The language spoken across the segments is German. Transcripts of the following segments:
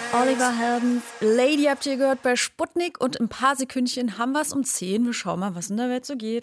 Oliver Heldens, Lady habt ihr gehört bei Sputnik und in ein paar Sekündchen haben wir es um 10. Wir schauen mal, was in der Welt so geht.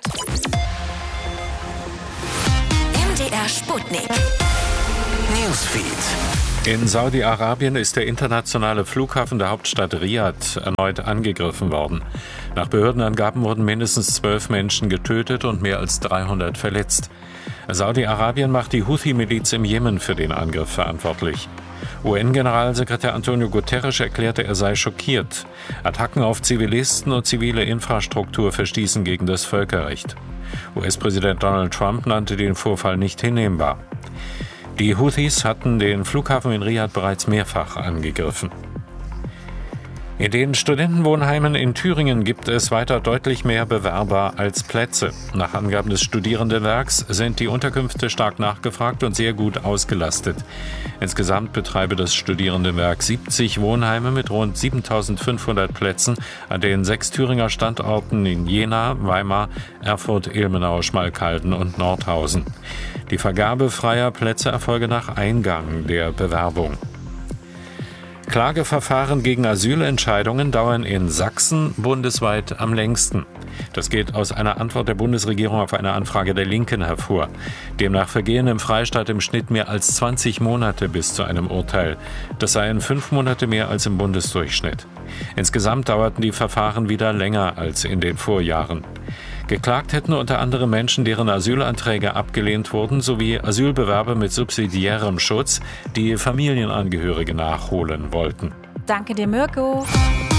MDR Sputnik. Newsfeed. In Saudi-Arabien ist der internationale Flughafen der Hauptstadt Riad erneut angegriffen worden. Nach Behördenangaben wurden mindestens 12 Menschen getötet und mehr als 300 verletzt. Saudi-Arabien macht die Houthi-Miliz im Jemen für den Angriff verantwortlich. UN-Generalsekretär Antonio Guterres erklärte, er sei schockiert. Attacken auf Zivilisten und zivile Infrastruktur verstießen gegen das Völkerrecht. US-Präsident Donald Trump nannte den Vorfall nicht hinnehmbar. Die Houthis hatten den Flughafen in Riad bereits mehrfach angegriffen. In den Studentenwohnheimen in Thüringen gibt es weiter deutlich mehr Bewerber als Plätze. Nach Angaben des Studierendenwerks sind die Unterkünfte stark nachgefragt und sehr gut ausgelastet. Insgesamt betreibe das Studierendenwerk 70 Wohnheime mit rund 7.500 Plätzen an den 6 Thüringer Standorten in Jena, Weimar, Erfurt, Ilmenau, Schmalkalden und Nordhausen. Die Vergabe freier Plätze erfolge nach Eingang der Bewerbung. Klageverfahren gegen Asylentscheidungen dauern in Sachsen bundesweit am längsten. Das geht aus einer Antwort der Bundesregierung auf eine Anfrage der Linken hervor. Demnach vergehen im Freistaat im Schnitt mehr als 20 Monate bis zu einem Urteil. Das seien 5 Monate mehr als im Bundesdurchschnitt. Insgesamt dauerten die Verfahren wieder länger als in den Vorjahren. Geklagt hätten unter anderem Menschen, deren Asylanträge abgelehnt wurden, sowie Asylbewerber mit subsidiärem Schutz, die Familienangehörige nachholen wollten. Danke dir, Mirko.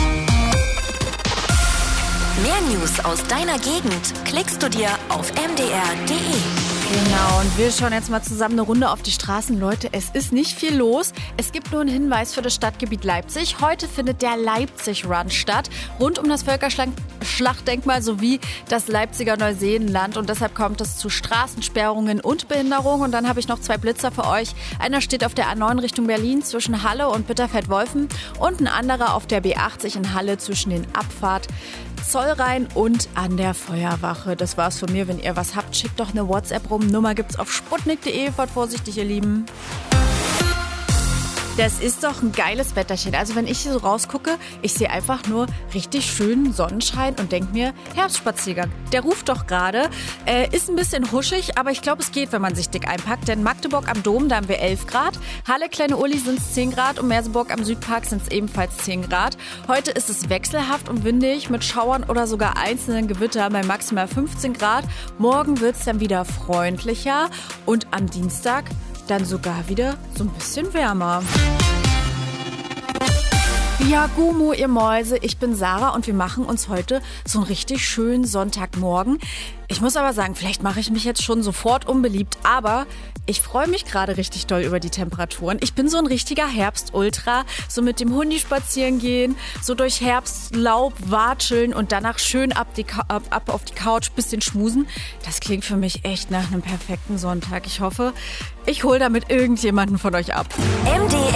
Mehr News aus deiner Gegend klickst du dir auf mdr.de. Genau, und wir schauen jetzt mal zusammen eine Runde auf die Straßen. Leute, es ist nicht viel los. Es gibt nur einen Hinweis für das Stadtgebiet Leipzig. Heute findet der Leipzig-Run statt, rund um das Völkerschlachtdenkmal sowie das Leipziger Neuseenland. Und deshalb kommt es zu Straßensperrungen und Behinderungen. Und dann habe ich noch 2 Blitzer für euch. Einer steht auf der A9 Richtung Berlin zwischen Halle und Bitterfeld-Wolfen und ein anderer auf der B80 in Halle zwischen den Abfahrt Zollrhein und an der Feuerwache. Das war's von mir. Wenn ihr was habt, schickt doch eine WhatsApp rum. Nummer gibt's auf sputnik.de. Fahrt vorsichtig, ihr Lieben. Das ist doch ein geiles Wetterchen. Also wenn ich hier so rausgucke, ich sehe einfach nur richtig schönen Sonnenschein und denke mir, Herbstspaziergang. Der ruft doch gerade. Ist ein bisschen huschig, aber ich glaube, es geht, wenn man sich dick einpackt. Denn Magdeburg am Dom, da haben wir 11 Grad. Halle, Kleine Uli sind es 10 Grad und Merseburg am Südpark sind es ebenfalls 10 Grad. Heute ist es wechselhaft und windig mit Schauern oder sogar einzelnen Gewittern bei maximal 15 Grad. Morgen wird es dann wieder freundlicher und am Dienstag dann sogar wieder so ein bisschen wärmer. Ja, Gumu, ihr Mäuse, ich bin Sarah und wir machen uns heute so einen richtig schönen Sonntagmorgen. Ich muss aber sagen, vielleicht mache ich mich jetzt schon sofort unbeliebt, aber ich freue mich gerade richtig doll über die Temperaturen. Ich bin so ein richtiger Herbst-Ultra, so mit dem Hundi spazieren gehen, so durch Herbstlaub watscheln und danach schön ab auf die Couch, bisschen schmusen. Das klingt für mich echt nach einem perfekten Sonntag. Ich hoffe, ich hole damit irgendjemanden von euch ab. MDR